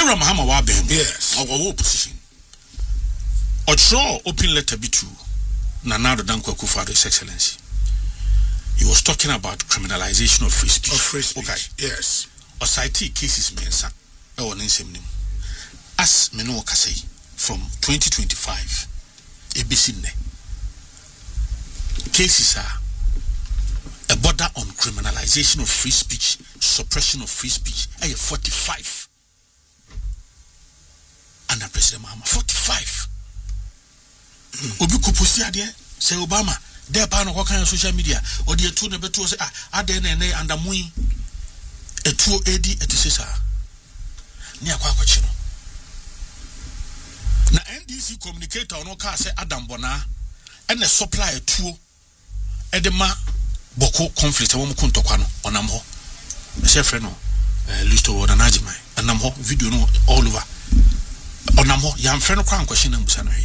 General Mahama Wabem, yes, our opposition. Ocho open letter B2, Nana Dankwa Akufo-Addo, His Excellency. He was talking about criminalization of free speech. Okay. Yes. Osite cases mensa. As Meno Kasei from 2025, Ebisine cases are a border on criminalization of free speech, suppression of free speech, 45. Under President Mahama, 45. Obi kupusi ade say Obama there pa no kwa social media or the two nebeto say ade na na under mui etuo edi etisesa ni akwa akwachi no na NDC communicator no ka say Adam Bona and supply etuo edema boko conflict wo mko ntokwa no onam ho say friend no listo wo na najima onam ho video no all over onam ho yam friend no kwa ankwahye na mbusa no he.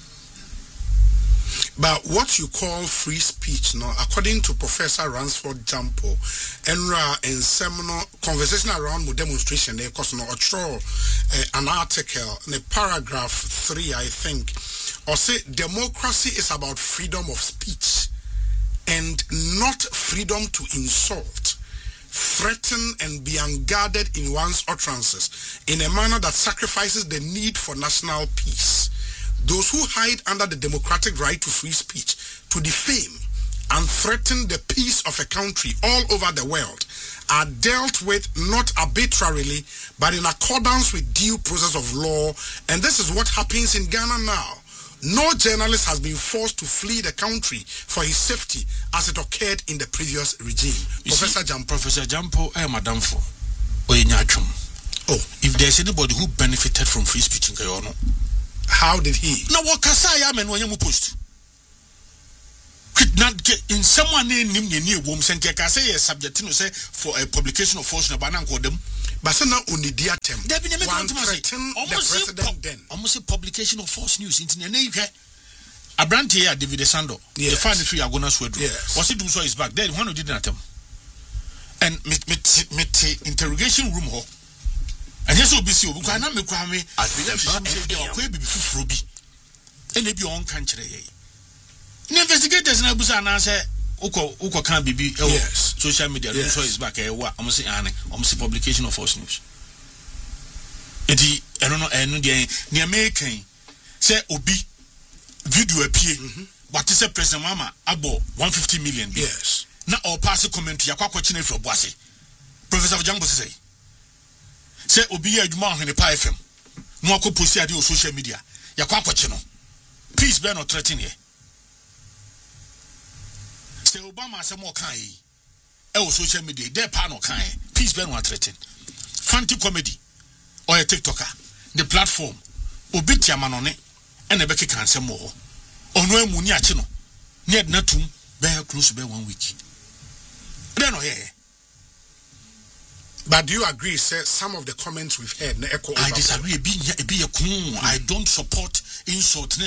But what you call free speech, no, according to Professor Ransford Jampo, and seminal conversation around demonstration, they cause no an article, in paragraph 3, I think, or say democracy is about freedom of speech and not freedom to insult, threaten, and be unguarded in one's utterances in a manner that sacrifices the need for national peace. Those who hide under the democratic right to free speech to defame and threaten the peace of a country all over the world are dealt with not arbitrarily but in accordance with due process of law, and this is what happens in Ghana now. No journalist has been forced to flee the country for his safety as it occurred in the previous regime. Professor Jampo, Madam Fo, if there's anybody who benefited from free speech in Guyana, how did he? No, what Kasaya men when you post. Could not get in someone named near Wombs and Kakase subject to say for a publication of force in a banana them. But now only the attempt. There been a the president then. Almost a publication of false news in the name. A brand here, David Sando. Yes. The final three are going to sweat. Yes. Was it do so is back then? One who didn't attempt. And interrogation room ho. And yes, obisi obu kwa na mekwa me say dey okwa bibi fufuro bi ene bi on kanchire ye investigators na busa na say uko kan bibi social media so is back wa almost almost publication of false news edi eno dey ni American say obi video apie what is President Mama abo 150 million yes na all pass comment yakwa chine fro boase Professor Jambo say say obi aduma ohene pa FM no akoposi ade on social media yakwa akwache no peace be no threaten here say Obama say mo kan yi on social media there pa no kan peace be no threaten fancy comedy or a TikToker the platform obi tiama no ne e na be keka ansem mo ono emu ni ache no ne natum be close be 1 week then no here. But do you agree, sir, some of the comments we've heard echo over? I disagree. I don't support insult.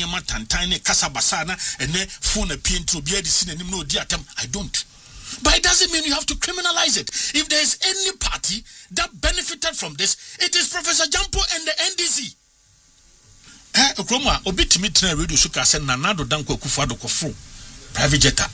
I don't. But it doesn't mean you have to criminalize it. If there is any party that benefited from this, it is Professor Jampo and the NDC. Okroma, obi timi tena radio suka se Nanado Dankwa Akufo-Addo kofro private jetter.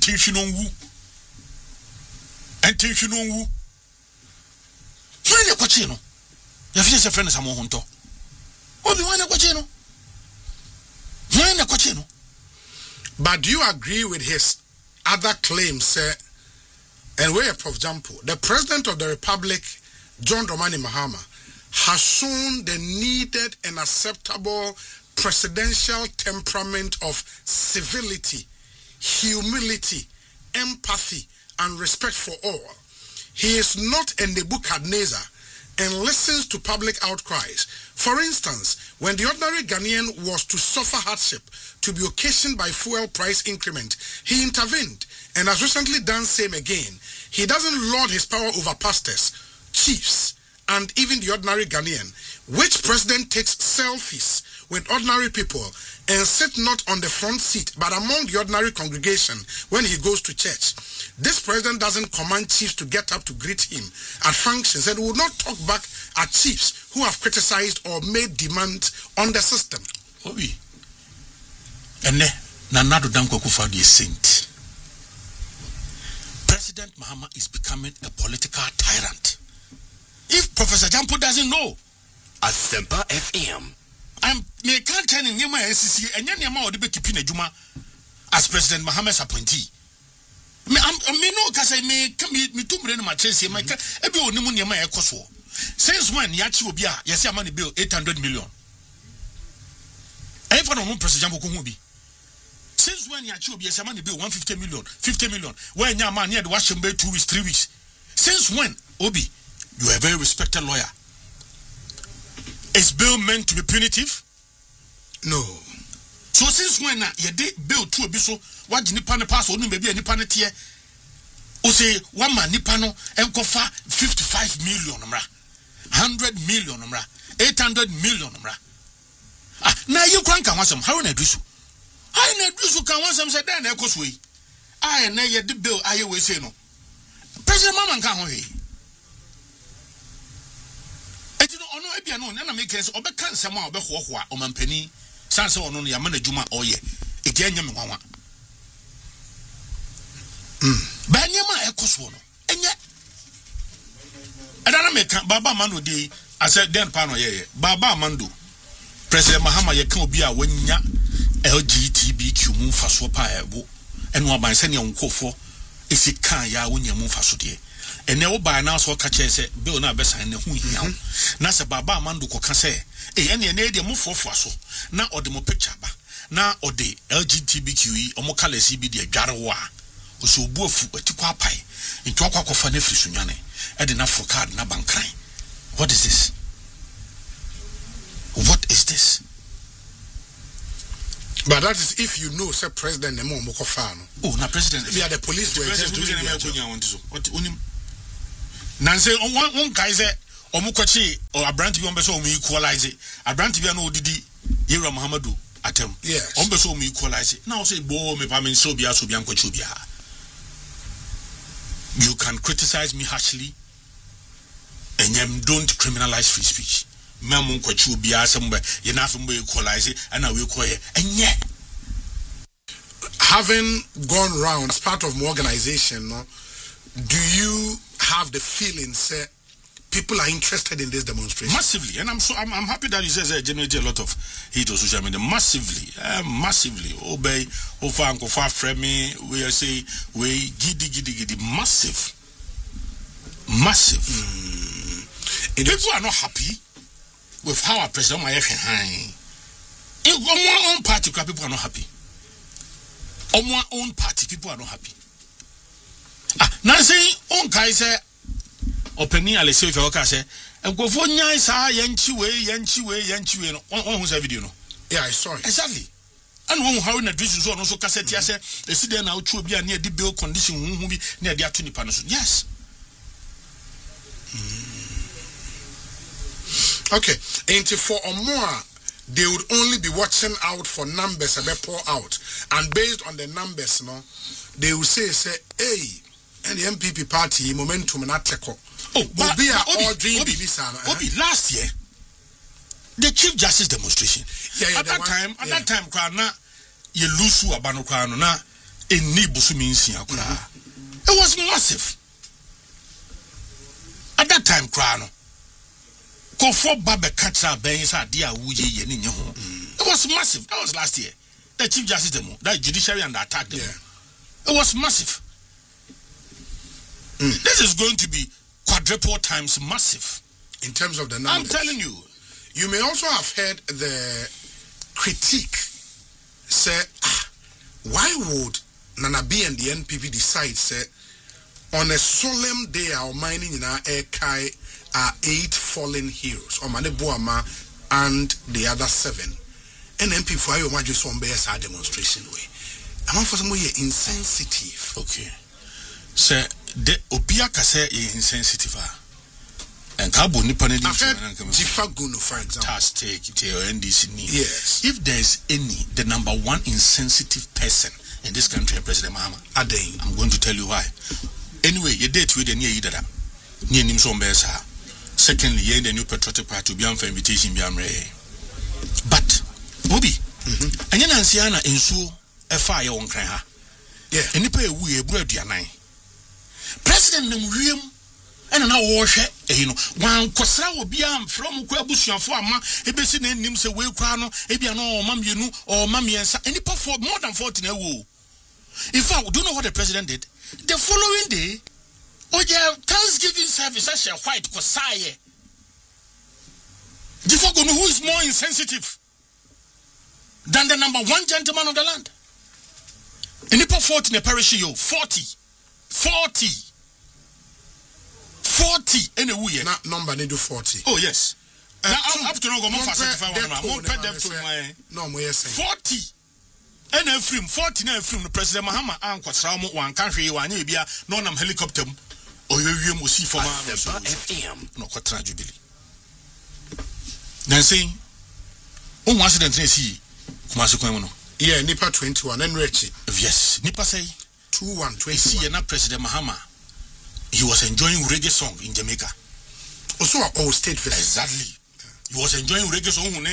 Intention wu. When you cochino, your friends are friends among Honto. Obi when you cochino. When you cochino. But do you agree with his other claims, sir? And where Prof. Jampo, the President of the Republic, John Dramani Mahama, has shown the needed and acceptable presidential temperament of civility, humility, empathy, and respect for all. He is not a Nebuchadnezzar and listens to public outcries. For instance, when the ordinary Ghanaian was to suffer hardship to be occasioned by fuel price increment, he intervened and has recently done same again. He doesn't lord his power over pastors, chiefs, and even the ordinary Ghanaian. Which president takes selfies with ordinary people and sit not on the front seat but among the ordinary congregation when he goes to church? This president doesn't command chiefs to get up to greet him at functions and will not talk back at chiefs who have criticized or made demands on the system. Obi. And Nana Addo Dankwa Akufo-Addo is saint. President Mahama is becoming a political tyrant. If Professor Jampo doesn't know, Asempa FM. Me can't tell him Nyama SCC and Nyama Odibe Kipine Juma as President Mahama's appointee. Me no kasa me too many matches me ebi onimu Nyama ekoso. Since when Yachi Obia yesi amani bill 800 million. E fa no President Jampo ko hu bi. Since when Yachi Obia yesi amani bill 150 million, 50 million. When Nyama near the Washington 2 weeks, 3 weeks. Since when Obi, you are a very respected lawyer. Is bill meant to be punitive? No. So since when you did bill 2 biso what nipa ne pass onu maybe nipa ne tie o say one man nipa no enkofa 55 million mra 100 million mra 800 million mra na you kwan kan wasam how na dusu kan wasam say dan na ekoso yi na ye de bill aye we say no president mama kan ho he ono ebia no na make sense obeka nsem a obekho a omampani sanse ono no yama na djuma oye eti anya me nwanwa ba nyama ekoso no enye adana meka baba mando dey ase den pa no ye baba mando president Mahama ye kan obi a wanya LGBTQ mu faso pa ebo eno aban se ne nkofo esi kan ya wonya mu faso de ene wo ba na so ka che bill na be san ne hu hia na se baba amando ko ka se ene de mo fofo so na ode mo picture ba na ode LGBTQ omo kala CB de adware wo a o so obu afu atikwa apai nti akwakofa na firi sunwane e de na for card na bankran. What is this? What is this? But that is if you know, say president Nemo Mokofano. Oh, na president. We are the police were just doing their job. What unim? Nanse one guy say omukwachi or Abrante bi ombeso omu equalize. Abrante bi no didi Yera Muhammadu atem. Yes. Ombeso omu equalize. Now say bo me pa men so bia nkwachi bia. You can criticize me harshly and you don't criminalize free speech. Mamun kwachi bia somewhere you na fumbo equalize and we call here. And yeah, having gone round as part of my organization, no, do you have the feeling, say, people are interested in this demonstration? Massively, and I'm happy that you said it generated a lot of hate on social media. Massively. Obey, Uncle Far Fremi, we say, we giddy, massive. People are not happy with how our president in our own party, people are not happy. On my own party, people are not happy. Now say, on Kaiser, opening a say if you say, and go for Nyasa, Yanchi, one who's a video. Yeah, I saw it. Exactly. And one how in a vision zone also cassette, yes, they see there now to be near the bill condition, who be near the Atuni Panels. Yes. Okay, and for or more, they would only be watching out for numbers and they pour out. And based on the numbers, no, they will say, hey, and the MPP party momentum not take up. Oh, but Obi, last year, the Chief Justice demonstration. At that time, Krana, you lose Abano Krana, in Nibusu means it was massive. At that time, Krano. For Baba Katsa Bensa Dia Wuji Yenin. It was massive. That was last year. The Chief Justice demo, that judiciary and the attack demo. It was massive. This is going to be quadruple times massive. In terms of the numbers. I'm telling you. You may also have heard the critique say, why would Nana B and the NPP decide, say, on a solemn day our mining in our air kai are 8 fallen heroes, or Manebuama and the other 7. And MP for you might just one bear demonstration way. I'm for some way insensitive. Okay. So the Obiaka say insensitive. And Cabo Nippon Jifaguno, for example. Fantastic. Yes. If there's any, the number one insensitive person in this country, President Mahama. Ade. I'm going to tell you why. Anyway, your date with the near Ida. Near Nimson Besa. Secondly, the new patriotic party to be on for invitation. But, Obi, and you know, Siana in so a fire on Kraha. Yeah. And you pay we a bread, President William. And now wash it, one Cosra will be from Quabusian for a man, a basic name say, Will Crano, Ebiano, or Mammy, or Mammy, and any perform more than 14 a woo. In fact, do you know what the president did? The following day, Thanksgiving service, I shall white Cosaye. Jifogono, who is more insensitive than the number one gentleman of the land? And he put 40 in a parish, 40 anyway. Not number need do 40. Oh yes. Now up to no go more 40 and a film 40 na film the President Mahama and Kwasramo one country one bia no nam helicopter or you will see for FM no Kwatra Jubilee. Then saying oh accident see Kumasi Kwemo. Yeah, Nipa 21 and Richie. Yes, Nipa say 21 see na President Mahama. He was enjoying reggae song in Jamaica. Also, all state fest. Exactly. He was enjoying reggae song. Who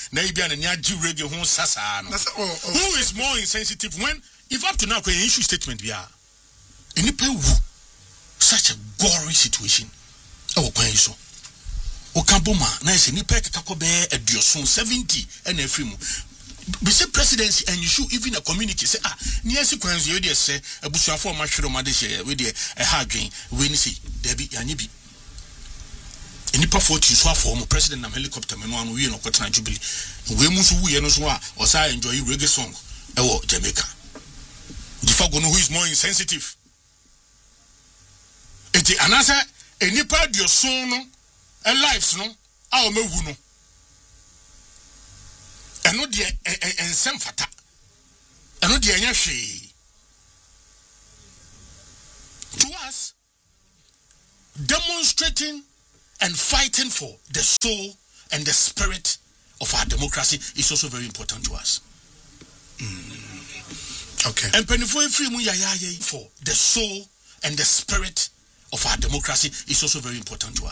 is more insensitive when, if up to now, can issue statement, we are in such a gory situation. Oh, so. Okaboma, nice, and Nipek Kakobe, a Dioson 70 and a free. We say presidency and you should even a community say near sequence you say a bush for mushroom madisha with a hard drink when you see Debbie Yanibi. Any perform you saw former president and helicopter man one we no Kwatra Jubilee. We must we and or say enjoy reggae song Jamaica. The Fagono who is more insensitive. It's another any part your son and lives no our me. And no dear and some fata. And no dear yashi. To us, demonstrating and fighting for the soul and the spirit of our democracy is also very important to us. Okay. And penifo free mu for the soul and the spirit of our democracy is also very important to us.